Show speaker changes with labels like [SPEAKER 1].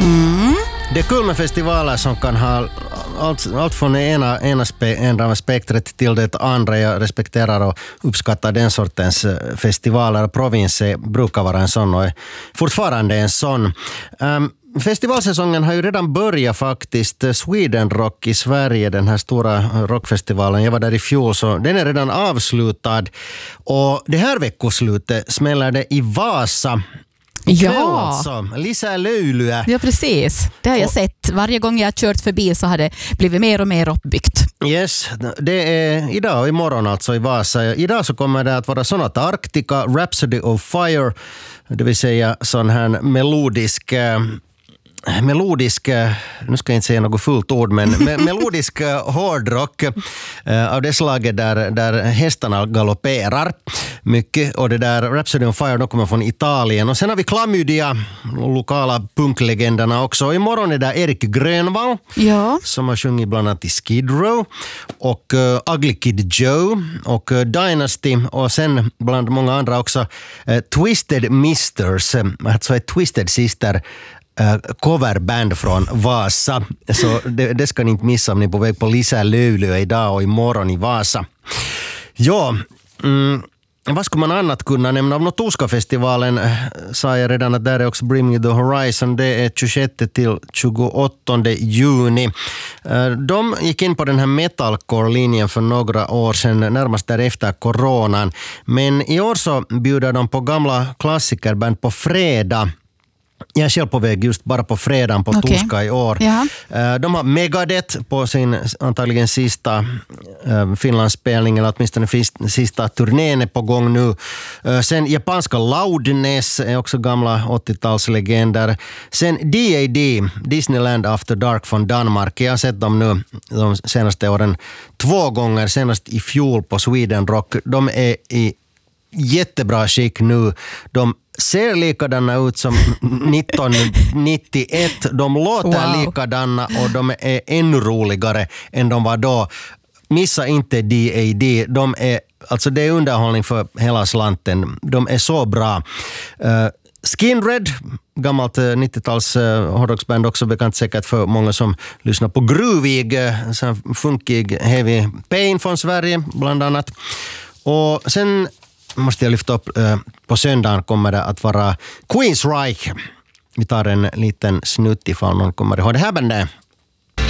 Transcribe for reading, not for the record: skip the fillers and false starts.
[SPEAKER 1] Det är kul med festivaler som kan ha allt från det ena ändra med spektret till det andra. Jag respekterar och uppskattar den sortens festivaler. Province brukar vara en sån och är fortfarande en sån. Festivalsäsongen har ju redan börjat faktiskt. Sweden Rock i Sverige, den här stora rockfestivalen. Jag var där i fjol, så den är redan avslutad. Och det här veckoslutet smäller det i Vasa.
[SPEAKER 2] Ja,
[SPEAKER 1] alltså. Lisää löylyä.
[SPEAKER 2] Ja, precis. Det har jag sett. Varje gång jag har kört förbi så har det blivit mer och mer uppbyggt.
[SPEAKER 1] Yes, det är idag och imorgon alltså i Vasa. Idag så kommer det att vara Sonata Arctica, Rhapsody of Fire, det vill säga sån här melodisk, nu ska jag inte säga något fullt ord, men melodisk hårdrock av det slaget där hästarna galopperar mycket. Och det där Rhapsody of Fire, de kommer från Italien. Och sen har vi Klamydia, lokala punklegenderna också. Och imorgon är där Erik Grönvall, som har sjungit bland annat i Skid Row, och Ugly Kid Joe och Dynasty, och sen bland många andra också Twisted Misters, alltså ett Twisted Sister coverband från Vasa. Så det ska ni inte missa om ni är på väg på Lisää löylyä idag och imorgon i Vasa. Ja, vad ska man annat kunna nämna? Om Notuska-festivalen sa jag redan att där är också Bring Me The Horizon. Det är 26 till 28 juni. De gick in på den här metalcore-linjen för några år sedan, närmast därefter coronan. Men i år så bjuder de på gamla klassikerband på fredag. Jag är själv på väg just bara på fredagen på torsdag i år. Ja. De har Megadeth på sin antagligen sista Finlandsspelning, eller åtminstone sista turnén är på gång nu. Sen japanska Loudness är också gamla 80-talslegender. Sen D.A.D. Disneyland After Dark från Danmark. Jag har sett dem nu de senaste åren 2 gånger, senast i fjol på Sweden Rock. De är i jättebra skick nu. De ser likadana ut som 1991. De låter likadana och de är ännu roligare än de var då. Missa inte D.A.D. De är, alltså det är underhållning för hela slanten. De är så bra. Skinred, gammalt 90-tals hårdrocksband, också bekant säkert för många som lyssnar på groovig, funkig, heavy pain från Sverige bland annat. Och sen måste jag lyfta upp, på söndagen kommer det att vara Queensryche. Vi tar en liten snutt ifall någon kommer ihåg det här bandet.